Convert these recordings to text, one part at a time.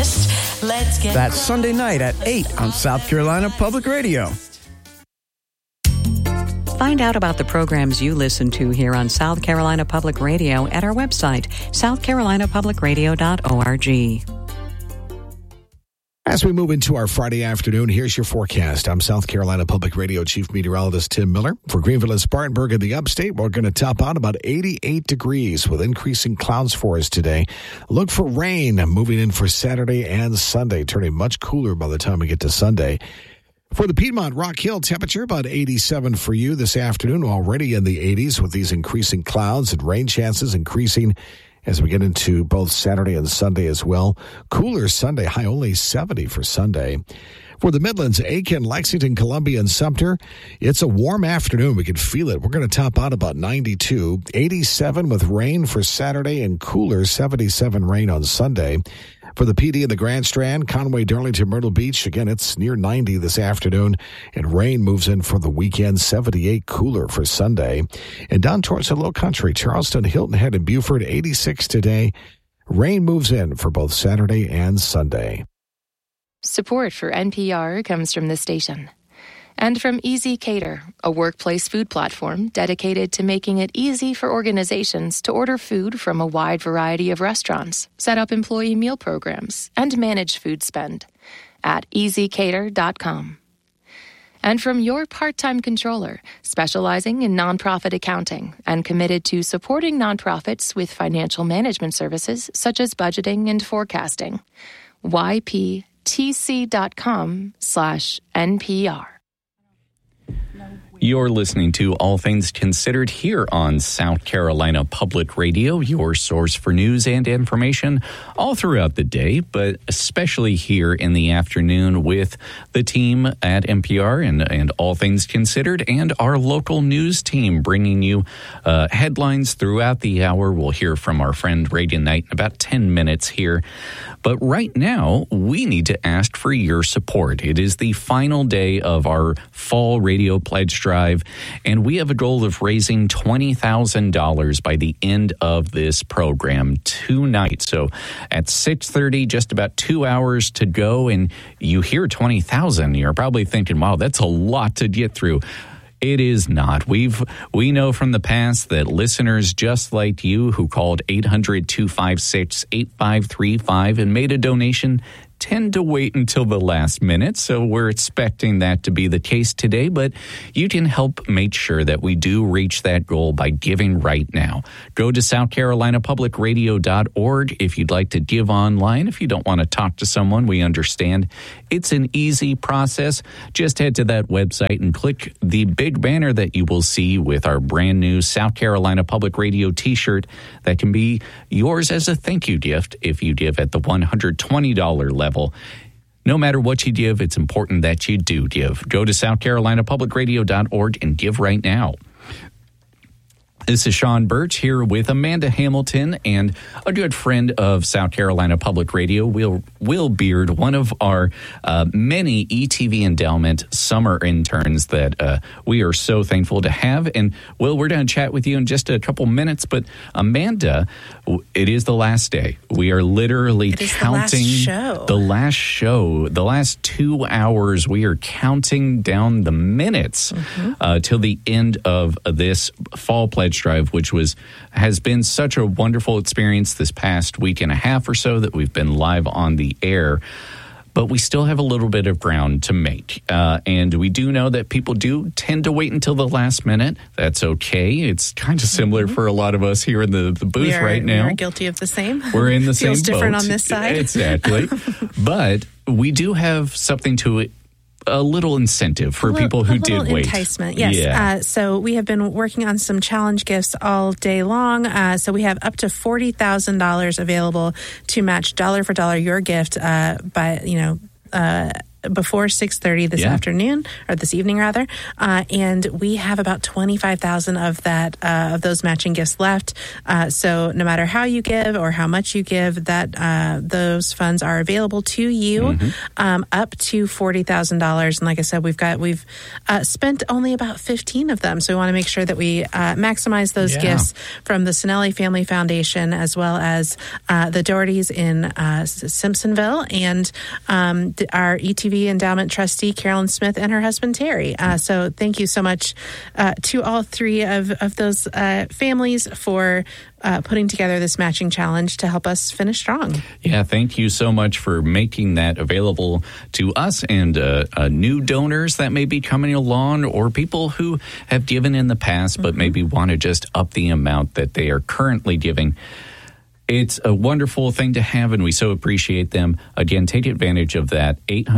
breakfast. Let's get That's Sunday night at 8 on South Carolina Public Radio. Find out about the programs you listen to here on South Carolina Public Radio at our website, southcarolinapublicradio.org. As we move into our Friday afternoon, here's your forecast. I'm South Carolina Public Radio Chief Meteorologist Tim Miller. For Greenville and Spartanburg in the upstate, we're going to top out about 88 degrees with increasing clouds for us today. Look for rain moving in for Saturday and Sunday, turning much cooler by the time we get to Sunday. For the Piedmont Rock Hill, temperature about 87 for you this afternoon, already in the 80s with these increasing clouds and rain chances increasing as we get into both Saturday and Sunday as well. Cooler Sunday, high only 70 for Sunday. For the Midlands, Aiken, Lexington, Columbia, and Sumter, it's a warm afternoon. We can feel it. We're going to top out about 92. 87 with rain for Saturday and cooler 77 rain on Sunday. For the PD in the Grand Strand, Conway, Darlington, Myrtle Beach, again, it's near 90 this afternoon, and rain moves in for the weekend, 78 cooler for Sunday. And down towards the Low Country, Charleston, Hilton Head, and Beaufort, 86 today. Rain moves in for both Saturday and Sunday. Support for NPR comes from the station. And from Easy Cater, a workplace food platform dedicated to making it easy for organizations to order food from a wide variety of restaurants, set up employee meal programs, and manage food spend at easycater.com. And from Your Part-Time Controller, specializing in nonprofit accounting and committed to supporting nonprofits with financial management services such as budgeting and forecasting. yptc.com/NPR. You're listening to All Things Considered here on South Carolina Public Radio, your source for news and information all throughout the day, but especially here in the afternoon with the team at NPR and All Things Considered and our local news team bringing you headlines throughout the hour. We'll hear from our friend Reagan Knight in about 10 minutes here. But right now, we need to ask for your support. It is the final day of our fall radio pledge drive, and we have a goal of raising $20,000 by the end of this program tonight. So at 6:30, just about 2 hours to go, and you hear 20,000, you're probably thinking, wow, that's a lot to get through. It is not. We know from the past that listeners just like you who called 800-256-8535 and made a donation tend to wait until the last minute, so we're expecting that to be the case today, but you can help make sure that we do reach that goal by giving right now. Go to southcarolinapublicradio.org if you'd like to give online. If you don't want to talk to someone, we understand. It's an easy process. Just head to that website and click the big banner that you will see with our brand new South Carolina Public Radio t-shirt that can be yours as a thank you gift if you give at the $120 level. No matter what you give, it's important that you do give. Go to southcarolinapublicradio.org and give right now. This is Sean Birch here with Amanda Hamilton and a good friend of South Carolina Public Radio, Will Beard, one of our many ETV Endowment summer interns that we are so thankful to have. And, Will, we're going to chat with you in just a couple minutes. But, Amanda, it is the last day. We are literally counting the last show, the last 2 hours. We are counting down the minutes till the end of this fall pledge drive, which has been such a wonderful experience this past week and a half or so that we've been live on the air. But we still have a little bit of ground to make. And we do know that people do tend to wait until the last minute. That's okay. It's kind of similar for a lot of us here in the booth right now. We are guilty of the same. We're in the same boat. Feels different on this side. Exactly. But we do have something to a little incentive for people who did wait. Enticement, yes. Yeah. So we have been working on some challenge gifts all day long. So we have up to $40,000 available to match dollar for dollar your gift by before 6:30 this afternoon, or this evening rather, and we have about 25,000 of those matching gifts left. So no matter how you give or how much you give, that those funds are available to you, up to $40,000. And like I said, we've spent only about 15 of them, so we want to make sure that we maximize those gifts from the Sinelli Family Foundation, as well as the Dohertys in Simpsonville, and our ETV Endowment trustee, Carolyn Smith, and her husband, Terry. So thank you so much to all three of those families for putting together this matching challenge to help us finish strong. Yeah, thank you so much for making that available to us and new donors that may be coming along, or people who have given in the past but maybe want to just up the amount that they are currently giving. It's a wonderful thing to have, and we so appreciate them. Again, take advantage of that.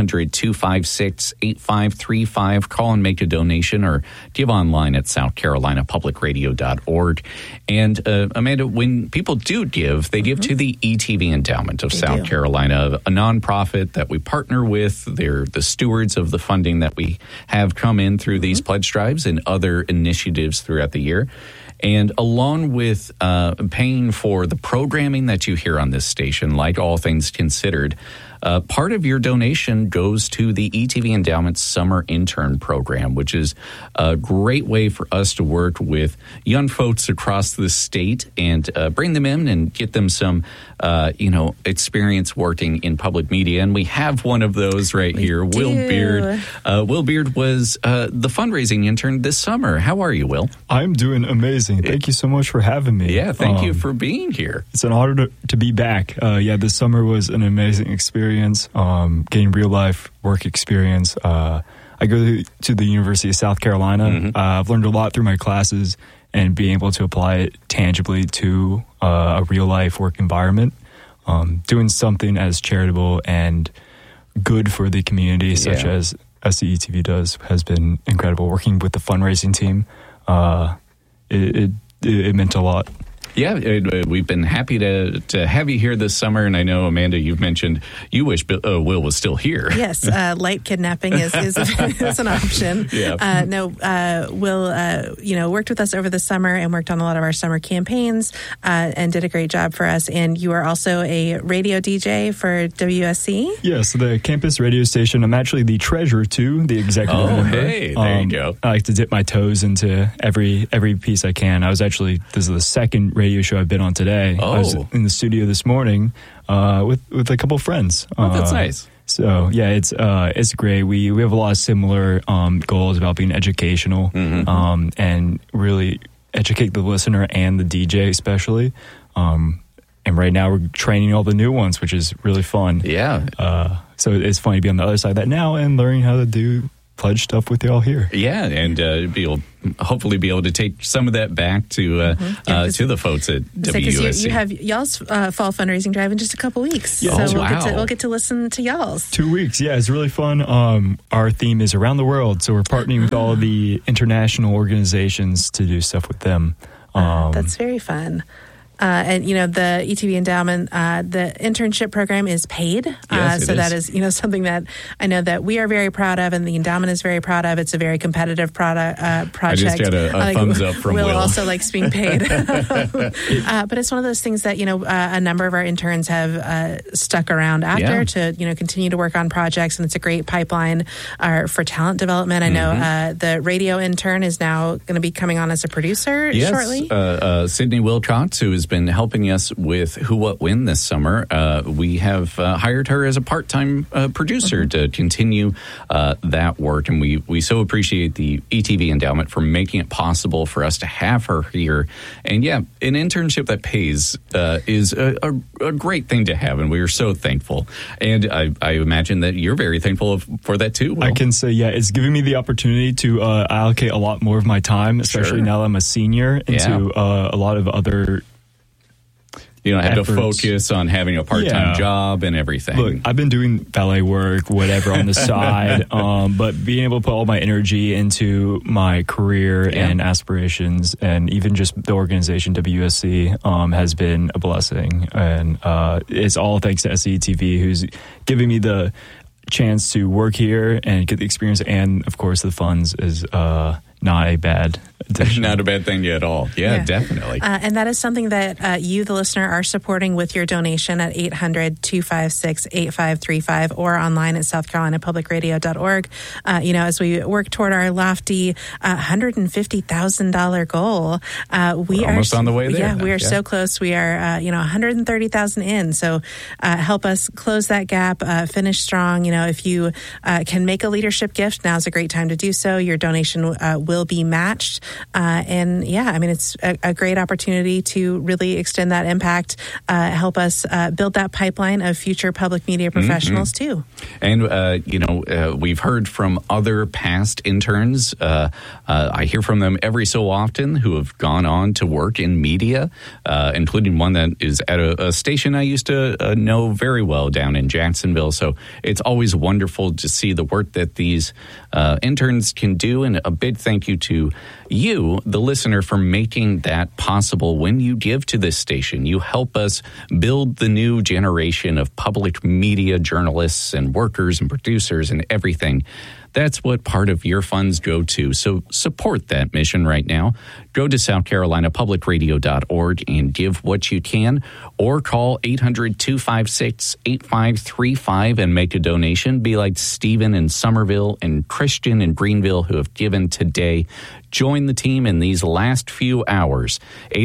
800-256-8535. Call and make a donation, or give online at southcarolinapublicradio.org. And Amanda, when people do give, they give to the ETV Endowment of South Carolina, a nonprofit that we partner with. They're the stewards of the funding that we have come in through these pledge drives and other initiatives throughout the year. And along with paying for the programming that you hear on this station, like All Things Considered, part of your donation goes to the ETV Endowment Summer Intern Program, which is a great way for us to work with young folks across the state and bring them in and get them some, experience working in public media. And we have one of those right here, Will Beard. Will Beard was the fundraising intern this summer. How are you, Will? I'm doing amazing. Thank you so much for having me. Yeah, thank you for being here. It's an honor to be back. This summer was an amazing experience, getting real life work experience. I go to the University of South Carolina. I've learned a lot through my classes, and being able to apply it tangibly to a real life work environment. Doing something as charitable and good for the community, such as SCETV does, has been incredible. Working with the fundraising team, it meant a lot. Yeah, we've been happy to have you here this summer, and I know, Amanda, you've mentioned you wish Will was still here. Yes, light kidnapping is an option. Will, worked with us over the summer and worked on a lot of our summer campaigns and did a great job for us. And you are also a radio DJ for WSC. Yes, the campus radio station. I'm actually the treasurer too, the executive member. Hey, there you go. I like to dip my toes into every piece I can. This is the second radio show I've been on today. I was in the studio this morning with a couple friends. That's nice. So it's great. We have a lot of similar goals about being educational and really educate the listener and the DJ especially. And right now we're training all the new ones, which is really fun. Yeah. So it's funny to be on the other side of that now and learning how to do pledge stuff with y'all here. Yeah, and hopefully be able to take some of that back to the folks at WUSC. You have y'all's fall fundraising drive in just a couple weeks. Yeah. So we'll get to listen to y'all's. 2 weeks. Yeah, it's really fun. Our theme is around the world, so we're partnering with all of the international organizations to do stuff with them. That's very fun. And the ETV Endowment, the internship program is paid. Yes, so it that is. is, something that I know that we are very proud of, and the endowment is very proud of. It's a very competitive project. I just got a thumbs up from Will. Will also likes being paid. But it's one of those things that, a number of our interns have stuck around after to, continue to work on projects. And it's a great pipeline for talent development. I know the radio intern is now going to be coming on as a producer shortly. Sydney Wilcox, who is been helping us with Who What When this summer. We have hired her as a part-time producer to continue that work, and we so appreciate the ETV Endowment for making it possible for us to have her here. And an internship that pays is a great thing to have, and we are so thankful. And I imagine that you're very thankful for that too, Will. I can say, it's giving me the opportunity to allocate a lot more of my time, especially now that I'm a senior, into a lot of other have to focus on having a part-time job and everything. Look, I've been doing ballet work, whatever, on the side, but being able to put all my energy into my career and aspirations, and even just the organization WSC has been a blessing. And it's all thanks to SCETV, who's giving me the chance to work here and get the experience, and of course the funds is not a bad addition. Not a bad thing at all. Yeah. Definitely. And that is something that you, the listener, are supporting with your donation at 800-256-8535 or online at southcarolinapublicradio.org. As we work toward our lofty $150,000 goal, we We're almost on the way there. Yeah, we are so close. We are, $130,000 in. So help us close that gap, finish strong. If you can make a leadership gift, now's a great time to do so. Your donation will be matched. It's a great opportunity to really extend that impact, help us build that pipeline of future public media professionals too. And, we've heard from other past interns. I hear from them every so often who have gone on to work in media, including one that is at a station I used to know very well down in Jacksonville. So it's always wonderful to see the work that these interns can do. And a big thank you to you, the listener, for making that possible. When you give to this station, you help us build the new generation of public media journalists and workers and producers and everything. That's what part of your funds go to. So support that mission right now. Go to southcarolinapublicradio.org and give what you can, or call 800-256-8535 and make a donation. Be like Stephen in Somerville and Christian in Greenville who have given today. Join the team in these last few hours.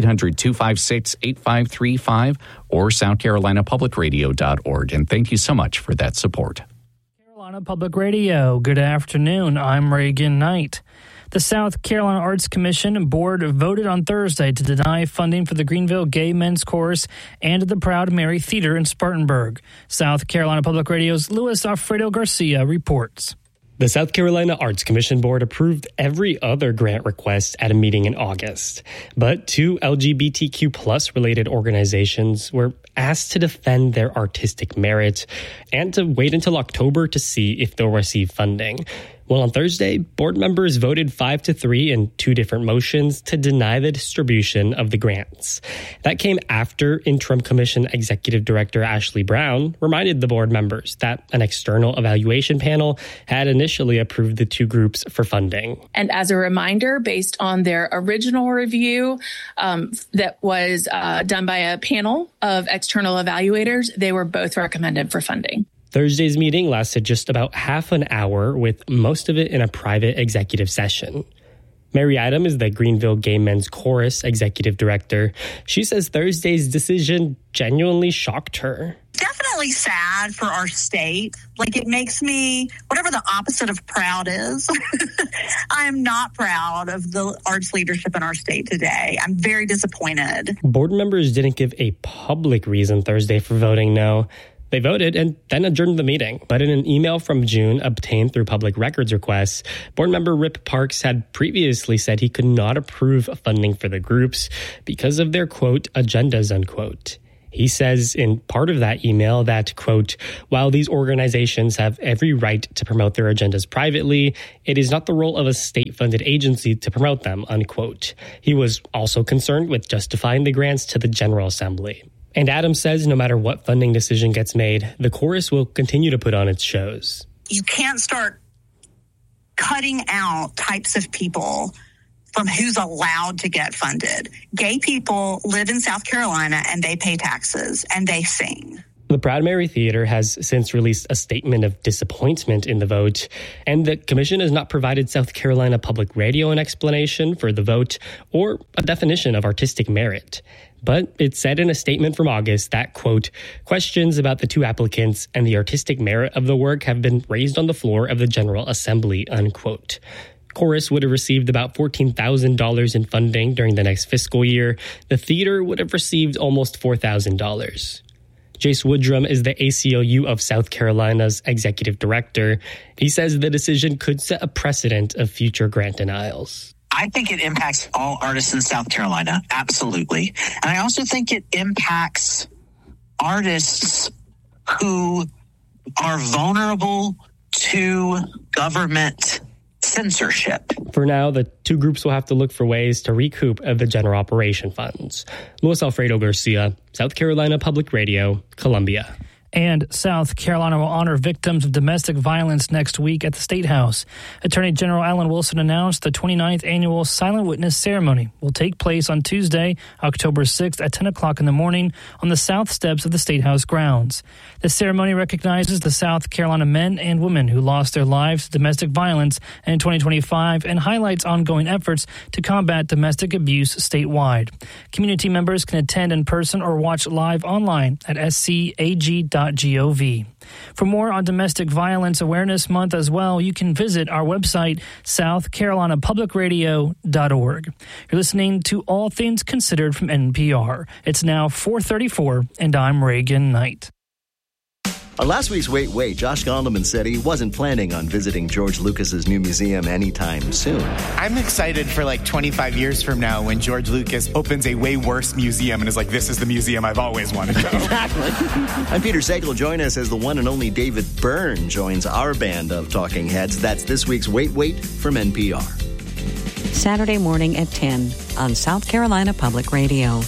800-256-8535 or southcarolinapublicradio.org. And thank you so much for that support. Public Radio. Good afternoon. I'm Reagan Knight. The South Carolina Arts Commission Board voted on Thursday to deny funding for the Greenville Gay Men's Chorus and the Proud Mary Theater in Spartanburg. South Carolina Public Radio's Luis Alfredo Garcia reports. The South Carolina Arts Commission Board approved every other grant request at a meeting in August, but two LGBTQ+ related organizations were asked to defend their artistic merit and to wait until October to see if they'll receive funding. Well, on Thursday, board members voted 5-3 in two different motions to deny the distribution of the grants. That came after Interim Commission Executive Director Ashley Brown reminded the board members that an external evaluation panel had initially approved the two groups for funding. And as a reminder, based on their original review that was done by a panel of external evaluators, they were both recommended for funding. Thursday's meeting lasted just about half an hour, with most of it in a private executive session. Mary Adam is the Greenville Gay Men's Chorus executive director. She says Thursday's decision genuinely shocked her. Definitely sad for our state. It makes me, whatever the opposite of proud is, I am not proud of the arts leadership in our state today. I'm very disappointed. Board members didn't give a public reason Thursday for voting no. They voted and then adjourned the meeting. But in an email from June obtained through public records requests, board member Rip Parks had previously said he could not approve funding for the groups because of their, quote, agendas, unquote. He says in part of that email that, quote, while these organizations have every right to promote their agendas privately, it is not the role of a state-funded agency to promote them, unquote. He was also concerned with justifying the grants to the General Assembly. And Adams says no matter what funding decision gets made, the chorus will continue to put on its shows. You can't start cutting out types of people from who's allowed to get funded. Gay people live in South Carolina and they pay taxes and they sing. The Proud Mary Theater has since released a statement of disappointment in the vote, and the commission has not provided South Carolina Public Radio an explanation for the vote or a definition of artistic merit. But it said in a statement from August that, quote, questions about the two applicants and the artistic merit of the work have been raised on the floor of the General Assembly, unquote. Chorus would have received about $14,000 in funding during the next fiscal year. The theater would have received almost $4,000. Jace Woodrum is the ACLU of South Carolina's executive director. He says the decision could set a precedent of future grant denials. I think it impacts all artists in South Carolina, absolutely. And I also think it impacts artists who are vulnerable to government censorship. For now, the two groups will have to look for ways to recoup the general operation funds. Luis Alfredo Garcia, South Carolina Public Radio, Columbia. And South Carolina will honor victims of domestic violence next week at the State House. Attorney General Alan Wilson announced the 29th annual Silent Witness Ceremony will take place on Tuesday, October 6th at 10 o'clock in the morning on the south steps of the State House grounds. The ceremony recognizes the South Carolina men and women who lost their lives to domestic violence in 2025 and highlights ongoing efforts to combat domestic abuse statewide. Community members can attend in person or watch live online at scag.gov. For more on Domestic Violence Awareness Month as well, you can visit our website, southcarolinapublicradio.org. You're listening to All Things Considered from NPR. It's now 4:34, and I'm Reagan Knight. On last week's Wait, Josh Gondelman said he wasn't planning on visiting George Lucas's new museum anytime soon. I'm excited for like 25 years from now when George Lucas opens a way worse museum and is like, this is the museum I've always wanted to go. Exactly. I'm Peter Sagal. Join us as the one and only David Byrne joins our band of talking heads. That's this week's Wait from NPR. Saturday morning at 10 on South Carolina Public Radio.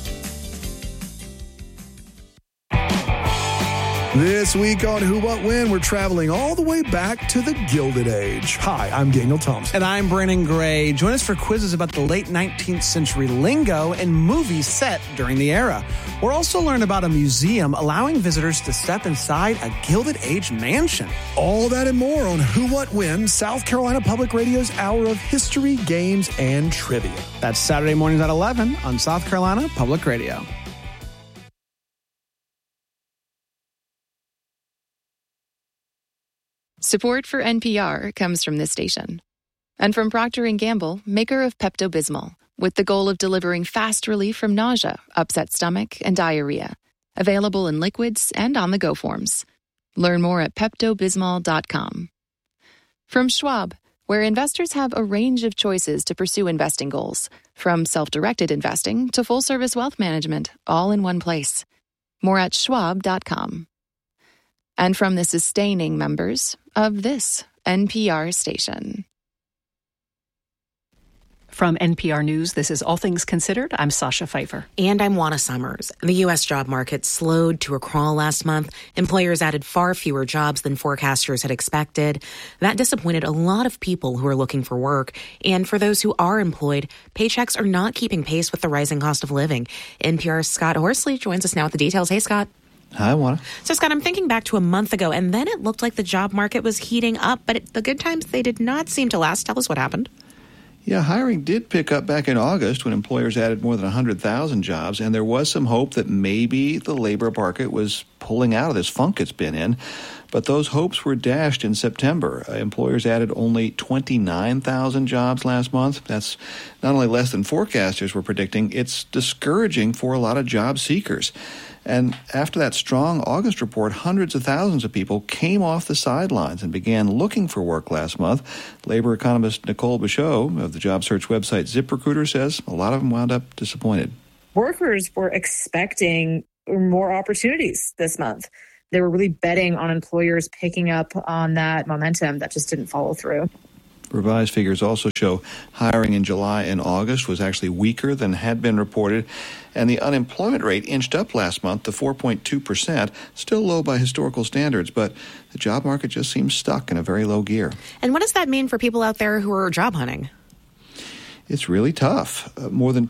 This week on Who, What, When, we're traveling all the way back to the Gilded Age. Hi, I'm Daniel Thompson. And I'm Brennan Gray. Join us for quizzes about the late 19th century lingo and movies set during the era. We'll also learn about a museum allowing visitors to step inside a Gilded Age mansion. All that and more on Who, What, When, South Carolina Public Radio's hour of history, games, and trivia. That's Saturday mornings at 11 on South Carolina Public Radio. Support for NPR comes from this station. And from Procter & Gamble, maker of Pepto-Bismol, with the goal of delivering fast relief from nausea, upset stomach, and diarrhea. Available in liquids and on-the-go forms. Learn more at PeptoBismol.com. From Schwab, where investors have a range of choices to pursue investing goals, from self-directed investing to full-service wealth management, all in one place. More at Schwab.com. And from the sustaining members of this NPR station. From NPR News, this is All Things Considered. I'm Sasha Pfeiffer. And I'm Juana Summers. The U.S. job market slowed to a crawl last month. Employers added far fewer jobs than forecasters had expected. That disappointed a lot of people who are looking for work. And for those who are employed, paychecks are not keeping pace with the rising cost of living. NPR's Scott Horsley joins us now with the details. Hey, Scott. Hi, Juana. So, Scott, I'm thinking back to a month ago, and then it looked like the job market was heating up, but the good times, they did not seem to last. Tell us what happened. Yeah, hiring did pick up back in August when employers added more than 100,000 jobs, and there was some hope that maybe the labor market was pulling out of this funk it's been in. But those hopes were dashed in September. Employers added only 29,000 jobs last month. That's not only less than forecasters were predicting, it's discouraging for a lot of job seekers. And after that strong August report, hundreds of thousands of people came off the sidelines and began looking for work last month. Labor economist Nicole Bichot of the job search website ZipRecruiter says a lot of them wound up disappointed. Workers were expecting more opportunities this month. They were really betting on employers picking up on that momentum that just didn't follow through. Revised figures also show hiring in July and August was actually weaker than had been reported, and the unemployment rate inched up last month to 4.2%, still low by historical standards, but the job market just seems stuck in a very low gear. And what does that mean for people out there who are job hunting? It's really tough. More than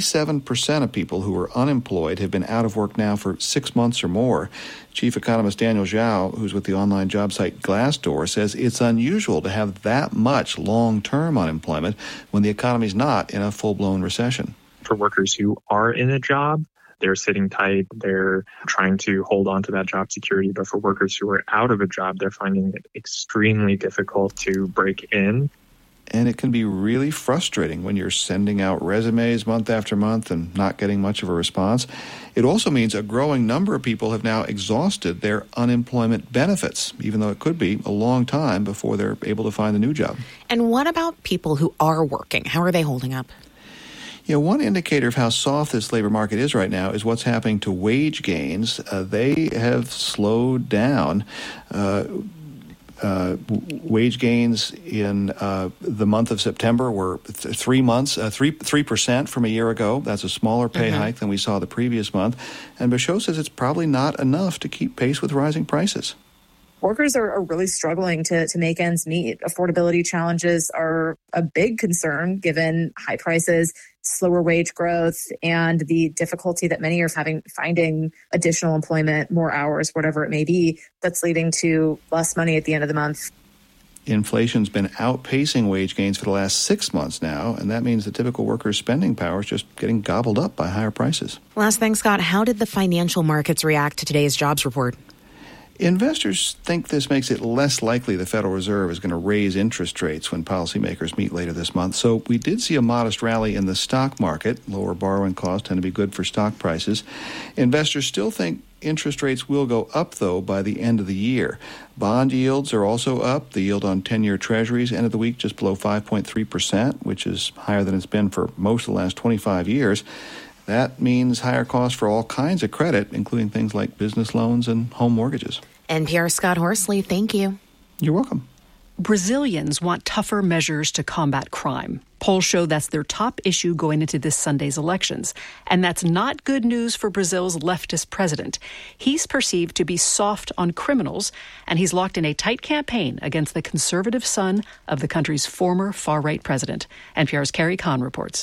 27% of people who are unemployed have been out of work now for 6 months or more. Chief economist Daniel Zhao, who's with the online job site Glassdoor, says it's unusual to have that much long-term unemployment when the economy's not in a full-blown recession. For workers who are in a job, they're sitting tight, they're trying to hold on to that job security. But for workers who are out of a job, they're finding it extremely difficult to break in. And it can be really frustrating when you're sending out resumes month after month and not getting much of a response. It also means a growing number of people have now exhausted their unemployment benefits, even though it could be a long time before they're able to find a new job. And what about people who are working? How are they holding up? You know, one indicator of how soft this labor market is right now is what's happening to wage gains. They have slowed down. wage gains in the month of September were 3% from a year ago. That's a smaller pay hike than we saw the previous month. And Bashot says it's probably not enough to keep pace with rising prices. Workers are really struggling to make ends meet. Affordability challenges are a big concern given high prices, slower wage growth, and the difficulty that many are finding additional employment, more hours, whatever it may be, that's leading to less money at the end of the month. Inflation's been outpacing wage gains for the last 6 months now, and that means the typical worker's spending power is just getting gobbled up by higher prices. Last thing, Scott, how did the financial markets react to today's jobs report? Investors think this makes it less likely the Federal Reserve is going to raise interest rates when policymakers meet later this month. So we did see a modest rally in the stock market. Lower borrowing costs tend to be good for stock prices. Investors still think interest rates will go up, though, by the end of the year. Bond yields are also up. The yield on 10-year Treasuries ended the week just below 5.3%, which is higher than it's been for most of the last 25 years. That means higher costs for all kinds of credit, including things like business loans and home mortgages. NPR Scott Horsley, thank you. You're welcome. Brazilians want tougher measures to combat crime. Polls show that's their top issue going into this Sunday's elections. And that's not good news for Brazil's leftist president. He's perceived to be soft on criminals, and he's locked in a tight campaign against the conservative son of the country's former far-right president. NPR's Carrie Kahn reports.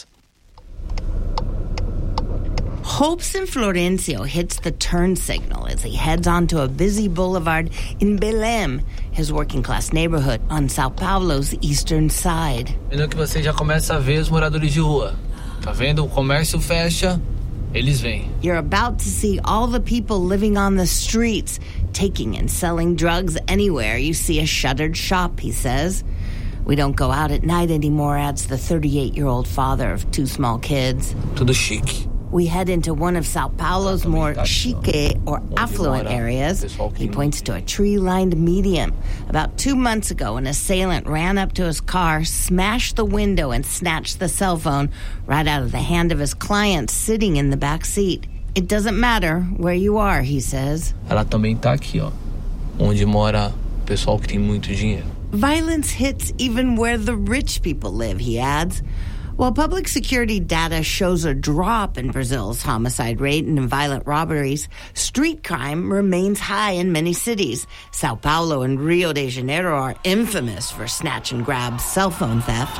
Hopes in Florencio hits the turn signal as he heads onto a busy boulevard in Belém, his working-class neighborhood on São Paulo's eastern side. Vendo que você já começa a ver os moradores de rua. Tá vendo? O comércio fecha, eles vêm. You're about to see all the people living on the streets, taking and selling drugs anywhere you see a shuttered shop, he says. We don't go out at night anymore, adds the 38-year-old father of 2 small kids. Tudo chique. We head into one of Sao Paulo's more chic or affluent areas. He points to a tree-lined median. About 2 months ago, an assailant ran up to his car, smashed the window, and snatched the cell phone right out of the hand of his client sitting in the back seat. It doesn't matter where you are, he says. Ela também tá aqui, ó, onde mora o pessoal que tem muito dinheiro. Violence hits even where the rich people live, he adds. While public security data shows a drop in Brazil's homicide rate and in violent robberies, street crime remains high in many cities. Sao Paulo and Rio de Janeiro are infamous for snatch and grab cell phone theft.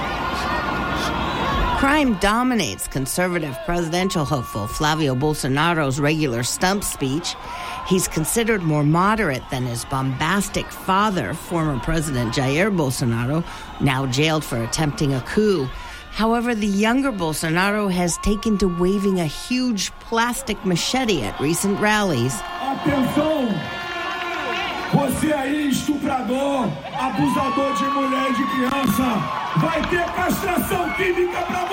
Crime dominates conservative presidential hopeful Flavio Bolsonaro's regular stump speech. He's considered more moderate than his bombastic father, former President Jair Bolsonaro, now jailed for attempting a coup. However, the younger Bolsonaro has taken to waving a huge plastic machete at recent rallies. Atenção! Você aí, estuprador, abusador de mulher e de criança, vai ter castração química pra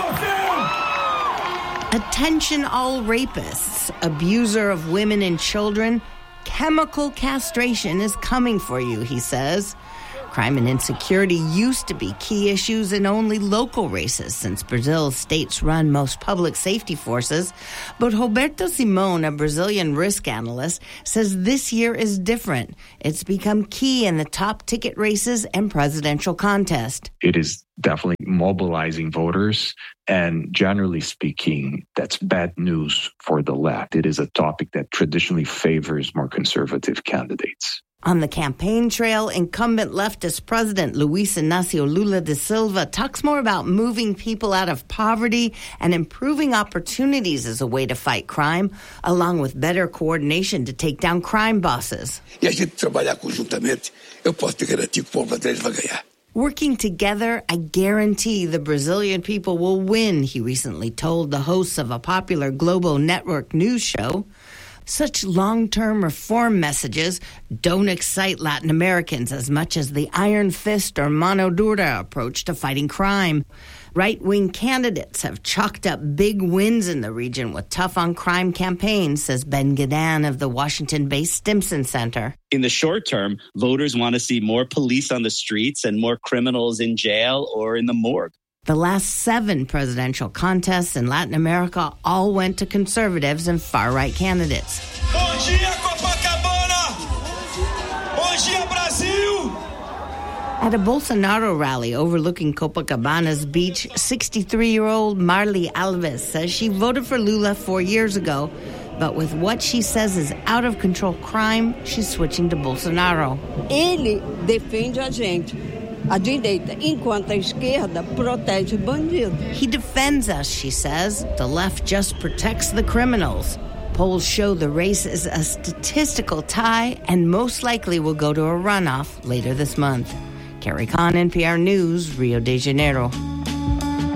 você! Attention all rapists, abuser of women and children. Chemical castration is coming for you, he says. Crime and insecurity used to be key issues in only local races since Brazil's states run most public safety forces. But Roberto Simon, a Brazilian risk analyst, says this year is different. It's become key in the top ticket races and presidential contest. It is definitely mobilizing voters. And generally speaking, that's bad news for the left. It is a topic that traditionally favors more conservative candidates. On the campaign trail, incumbent leftist President Luiz Inácio Lula da Silva talks more about moving people out of poverty and improving opportunities as a way to fight crime, along with better coordination to take down crime bosses. E a gente trabalhar conjuntamente, eu posso te garantir que o povo brasileiro vai ganhar. Working together, I guarantee the Brazilian people will win, he recently told the hosts of a popular global network news show. Such long-term reform messages don't excite Latin Americans as much as the iron fist or mano dura approach to fighting crime. Right-wing candidates have chalked up big wins in the region with tough-on-crime campaigns, says Ben Gadan of the Washington-based Stimson Center. In the short term, voters want to see more police on the streets and more criminals in jail or in the morgue. The last 7 presidential contests in Latin America all went to conservatives and far-right candidates. Bom dia, Copacabana! Bom dia, Brasil! At a Bolsonaro rally overlooking Copacabana's beach, 63-year-old Marley Alves says she voted for Lula 4 years ago, but with what she says is out-of-control crime, she's switching to Bolsonaro. Ele defende a gente, a direita, enquanto a esquerda protege bandido. He defends us, she says. The left just protects the criminals. Polls show the race is a statistical tie and most likely will go to a runoff later this month. Carrie Kahn, NPR News, Rio de Janeiro.